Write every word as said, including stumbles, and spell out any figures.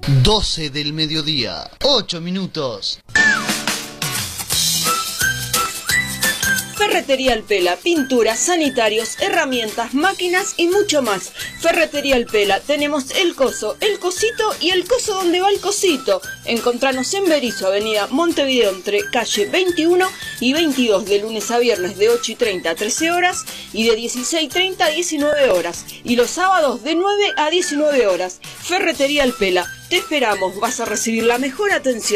doce del mediodía, ocho minutos. Ferretería El Pela, pinturas, sanitarios, herramientas, máquinas y mucho más. Ferretería El Pela, tenemos el coso, el cosito y el coso donde va el cosito. Encontranos en Berisso, avenida Montevideo, entre calle veintiuno y veintidós, de lunes a viernes de ocho y treinta a trece horas y de dieciséis y treinta a diecinueve horas. Y los sábados de nueve a diecinueve horas. Ferretería El Pela, te esperamos, vas a recibir la mejor atención.